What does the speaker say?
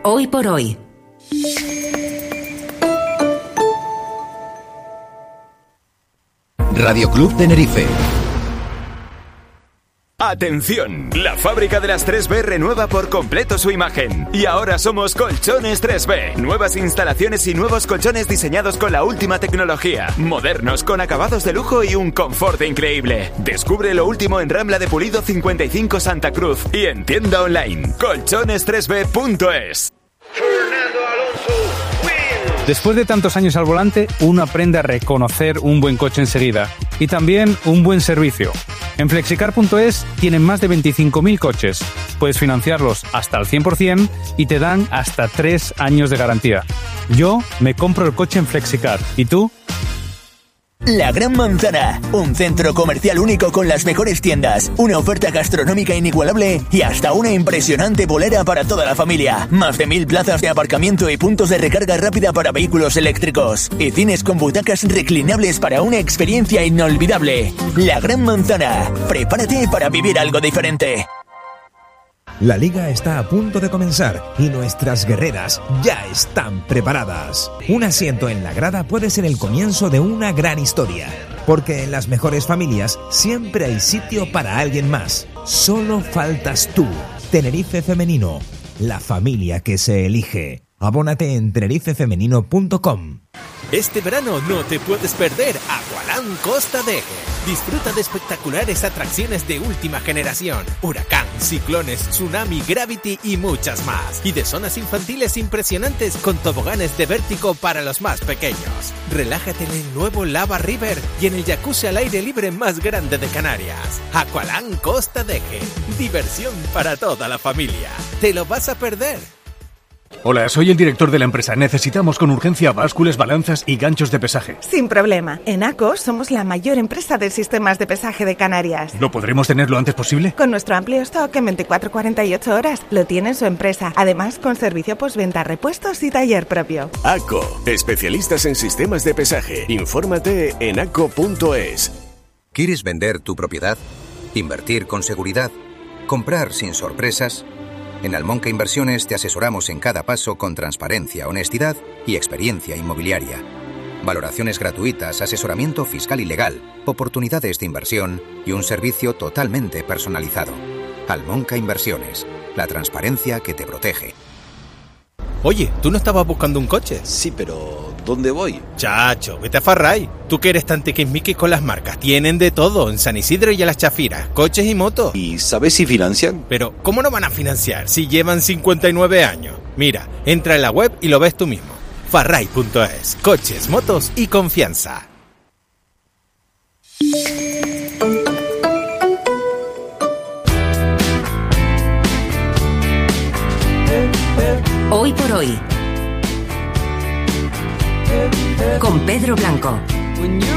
Hoy por hoy. Radio Club Tenerife. ¡Atención! La fábrica de las 3B renueva por completo su imagen. Y ahora somos Colchones 3B. Nuevas instalaciones y nuevos colchones diseñados con la última tecnología. Modernos, con acabados de lujo y un confort increíble. Descubre lo último en Rambla de Pulido 55 Santa Cruz y en tienda online colchones3b.es. Después de tantos años al volante, uno aprende a reconocer un buen coche enseguida y también un buen servicio. En Flexicar.es tienen más de 25.000 coches. Puedes financiarlos hasta al 100% y te dan hasta 3 años de garantía. Yo me compro el coche en Flexicar. ¿Y tú? La Gran Manzana, un centro comercial único con las mejores tiendas, una oferta gastronómica inigualable y hasta una impresionante bolera para toda la familia. Más de 1.000 plazas de aparcamiento y puntos de recarga rápida para vehículos eléctricos. Y cines con butacas reclinables para una experiencia inolvidable. La Gran Manzana, prepárate para vivir algo diferente. La liga está a punto de comenzar y nuestras guerreras ya están preparadas. Un asiento en la grada puede ser el comienzo de una gran historia, porque en las mejores familias siempre hay sitio para alguien más. Solo faltas tú. Tenerife Femenino, la familia que se elige. Abónate en tenerifefemenino.com. Este verano no te puedes perder Aqualand Costa de Eje. Disfruta de espectaculares atracciones de última generación, huracán, ciclones, tsunami, gravity y muchas más. Y de zonas infantiles impresionantes con toboganes de vértigo para los más pequeños. Relájate en el nuevo Lava River y en el jacuzzi al aire libre más grande de Canarias. Aqualand Costa de Eje. Diversión para toda la familia. ¿Te lo vas a perder? Hola, soy el director de la empresa. Necesitamos con urgencia básculas, balanzas y ganchos de pesaje. Sin problema. En ACO somos la mayor empresa de sistemas de pesaje de Canarias. ¿Lo podremos tener lo antes posible? Con nuestro amplio stock en 24-48 horas lo tiene su empresa. Además, con servicio postventa, repuestos y taller propio. ACO, especialistas en sistemas de pesaje. Infórmate en aco.es. ¿Quieres vender tu propiedad? ¿Invertir con seguridad? ¿Comprar sin sorpresas? En Almonca Inversiones te asesoramos en cada paso con transparencia, honestidad y experiencia inmobiliaria. Valoraciones gratuitas, asesoramiento fiscal y legal, oportunidades de inversión y un servicio totalmente personalizado. Almonca Inversiones, la transparencia que te protege. Oye, ¿tú no estabas buscando un coche? Sí, pero ¿dónde voy? Chacho, vete a Farray. Tú que eres tan tiquismiquis con las marcas. Tienen de todo en San Isidro y a las Chafiras, coches y motos. ¿Y sabes si financian? Pero, ¿cómo no van a financiar si llevan 59 años? Mira, entra en la web y lo ves tú mismo. Farray.es, coches, motos y confianza. Hoy por hoy. Con Pedro Blanco.